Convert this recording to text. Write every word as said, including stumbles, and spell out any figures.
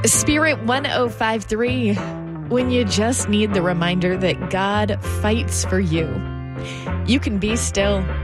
Spirit one oh five point three, when you just need the reminder that God fights for you. You can be still